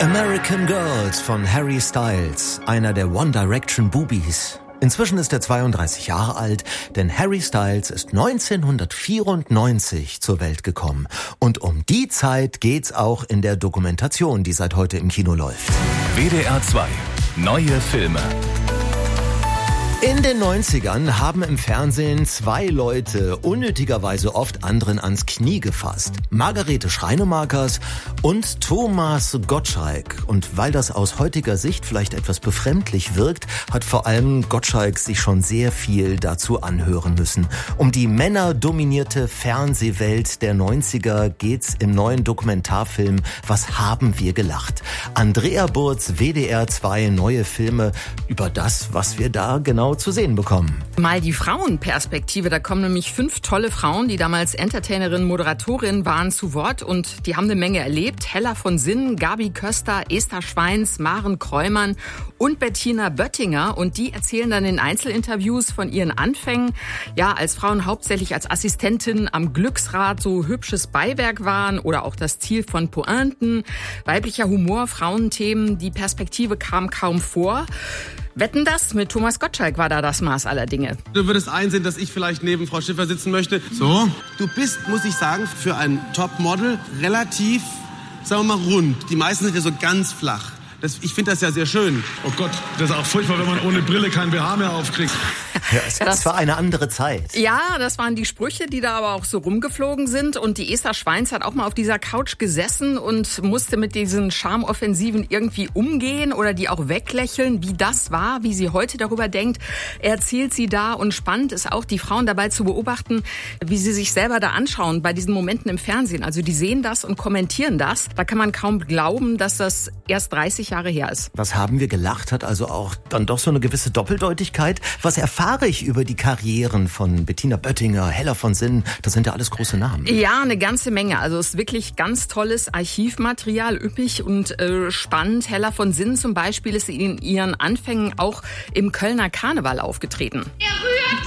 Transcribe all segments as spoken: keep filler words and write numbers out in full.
American Girls von Harry Styles, einer der One Direction Boobies. Inzwischen ist er zweiunddreißig Jahre alt, denn Harry Styles ist neunzehnhundertvierundneunzig zur Welt gekommen. Und um die Zeit geht's auch in der Dokumentation, die seit heute im Kino läuft. W D R zwei. Neue Filme. In den neunzigern haben im Fernsehen zwei Leute unnötigerweise oft anderen ans Knie gefasst. Margarete Schreinemakers und Thomas Gottschalk. Und weil das aus heutiger Sicht vielleicht etwas befremdlich wirkt, hat vor allem Gottschalk sich schon sehr viel dazu anhören müssen. Um die männerdominierte Fernsehwelt der neunziger geht's im neuen Dokumentarfilm Was haben wir gelacht? Andrea Burz, W D R zwei, neue Filme über das, was wir da genau zu sehen bekommen. Mal die Frauenperspektive, da kommen nämlich fünf tolle Frauen, die damals Entertainerinnen, Moderatorinnen waren, zu Wort und die haben eine Menge erlebt. Hella von Sinnen, Gabi Köster, Esther Schweins, Maren Kräumann und Bettina Böttinger, und die erzählen dann in Einzelinterviews von ihren Anfängen, ja, als Frauen hauptsächlich als Assistentin am Glücksrad so hübsches Beiwerk waren oder auch das Ziel von Pointen, weiblicher Humor, Frauenthemen, die Perspektive kam kaum vor. Wetten, das mit Thomas Gottschalk war da das Maß aller Dinge. Du würdest einsehen, dass ich vielleicht neben Frau Schiffer sitzen möchte. So. Du bist, muss ich sagen, für ein Topmodel relativ, sagen wir mal, rund. Die meisten sind ja so ganz flach. Das, ich finde das ja sehr schön. Oh Gott, das ist auch furchtbar, wenn man ohne Brille kein B H mehr aufkriegt. Ja, es das war eine andere Zeit. Ja, das waren die Sprüche, die da aber auch so rumgeflogen sind. Und die Esther Schweins hat auch mal auf dieser Couch gesessen und musste mit diesen Charmoffensiven irgendwie umgehen oder die auch weglächeln. Wie das war, wie sie heute darüber denkt, erzählt sie da. Und spannend ist auch, die Frauen dabei zu beobachten, wie sie sich selber da anschauen bei diesen Momenten im Fernsehen. Also die sehen das und kommentieren das. Da kann man kaum glauben, dass das erst dreißig Jahre her ist. Was haben wir gelacht, hat also auch dann doch so eine gewisse Doppeldeutigkeit. Was erfahre ich über die Karrieren von Bettina Böttinger, Hella von Sinnen? Das sind ja alles große Namen. Ja, eine ganze Menge. Also es ist wirklich ganz tolles Archivmaterial, üppig und äh, spannend. Hella von Sinnen zum Beispiel ist in ihren Anfängen auch im Kölner Karneval aufgetreten. Er rührt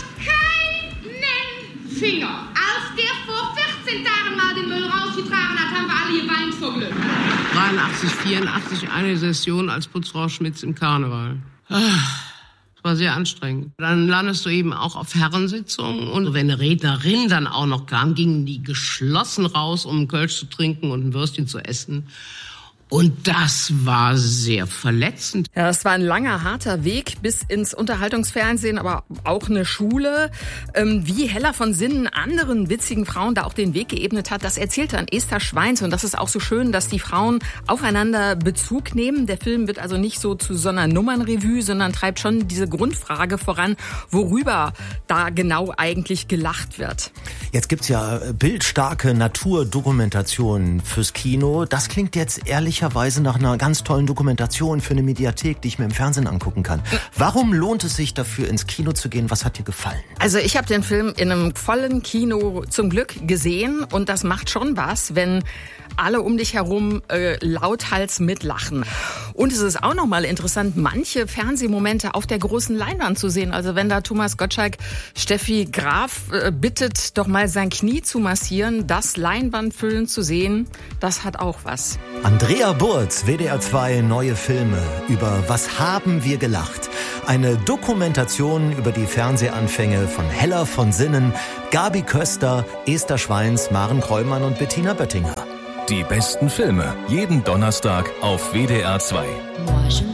keinen Finger. Als der vor vierzehn Tagen mal den Müll rausgetragen hat, haben wir alle geweint vor Glück. dreiundachtzig, vierundachtzig eine Session als Putzfrau Schmitz im Karneval. Das war sehr anstrengend. Dann landest du eben auch auf Herrensitzungen und wenn eine Rednerin dann auch noch kam, gingen die geschlossen raus, um einen Kölsch zu trinken und ein Würstchen zu essen. Und das war sehr verletzend. Ja, das war ein langer, harter Weg bis ins Unterhaltungsfernsehen, aber auch eine Schule. Ähm, wie Hella von Sinnen anderen witzigen Frauen da auch den Weg geebnet hat, das erzählt dann Esther Schweins. Und das ist auch so schön, dass die Frauen aufeinander Bezug nehmen. Der Film wird also nicht so zu so einer Nummernrevue, sondern treibt schon diese Grundfrage voran, worüber da genau eigentlich gelacht wird. Jetzt gibt's ja bildstarke Naturdokumentationen fürs Kino. Das klingt jetzt ehrlich nach einer ganz tollen Dokumentation für eine Mediathek, die ich mir im Fernsehen angucken kann. Warum lohnt es sich dafür, ins Kino zu gehen? Was hat dir gefallen? Also ich habe den Film in einem vollen Kino zum Glück gesehen und das macht schon was, wenn alle um dich herum äh, lauthals mitlachen. Und es ist auch nochmal interessant, manche Fernsehmomente auf der großen Leinwand zu sehen. Also wenn da Thomas Gottschalk Steffi Graf äh, bittet, doch mal sein Knie zu massieren, das Leinwandfüllen zu sehen, das hat auch was. Andrea Burz, W D R zwei, neue Filme über Was haben wir gelacht? Eine Dokumentation über die Fernsehanfänge von Hella von Sinnen, Gabi Köster, Esther Schweins, Maren Kräumann und Bettina Böttinger. Die besten Filme, jeden Donnerstag auf W D R zwei.